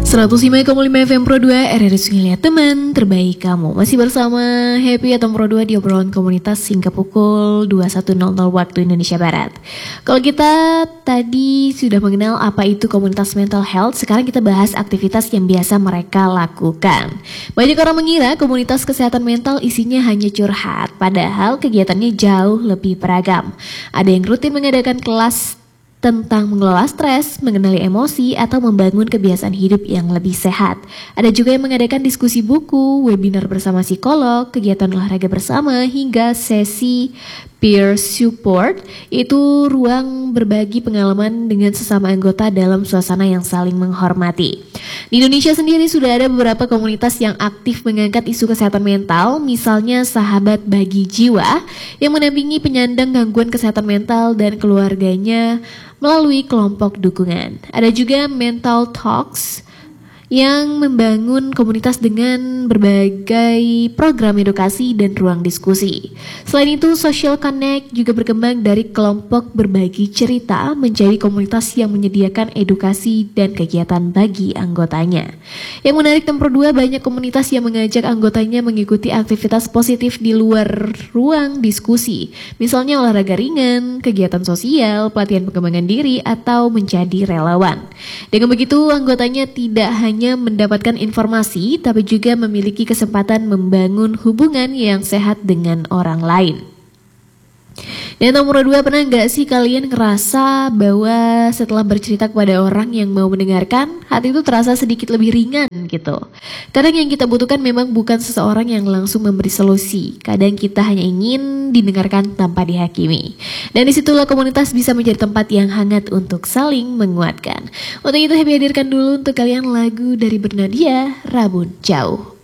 105,5 FM Pro 2 RRI Sungai Liat, teman terbaik kamu. Masih bersama Happy atau Pro 2 di obrolan komunitas hingga pukul 21.00 waktu Indonesia Barat. Kalau kita tadi sudah mengenal apa itu komunitas mental health, sekarang kita bahas aktivitas yang biasa mereka lakukan. Banyak orang mengira komunitas kesehatan mental isinya hanya curhat, padahal kegiatannya jauh lebih beragam. Ada yang rutin mengadakan kelas tentang mengelola stres, mengenali emosi, atau membangun kebiasaan hidup yang lebih sehat. Ada juga yang mengadakan diskusi buku, webinar bersama psikolog, kegiatan olahraga bersama, hingga sesi peer support, itu ruang berbagi pengalaman dengan sesama anggota dalam suasana yang saling menghormati. Di Indonesia sendiri sudah ada beberapa komunitas yang aktif mengangkat isu kesehatan mental, misalnya Sahabat Bagi Jiwa yang mendampingi penyandang gangguan kesehatan mental dan keluarganya melalui kelompok dukungan. Ada juga Mental Talks yang membangun komunitas dengan berbagai program edukasi dan ruang diskusi. Selain itu, Social Connect juga berkembang dari kelompok berbagi cerita menjadi komunitas yang menyediakan edukasi dan kegiatan bagi anggotanya. Yang menarik Tempro 2, banyak komunitas yang mengajak anggotanya mengikuti aktivitas positif di luar ruang diskusi. Misalnya olahraga ringan, kegiatan sosial, pelatihan pengembangan diri, atau menjadi relawan. Dengan begitu, anggotanya tidak hanya mendapatkan informasi, tapi juga memiliki kesempatan membangun hubungan yang sehat dengan orang lain. Dan nomor 2, pernah gak sih kalian ngerasa bahwa setelah bercerita kepada orang yang mau mendengarkan, hati itu terasa sedikit lebih ringan gitu. Kadang yang kita butuhkan memang bukan seseorang yang langsung memberi solusi. Kadang kita hanya ingin didengarkan tanpa dihakimi. Dan disitulah komunitas bisa menjadi tempat yang hangat untuk saling menguatkan. Untuk itu Happy hadirkan dulu untuk kalian lagu dari Bernadia, Rabun Jauh.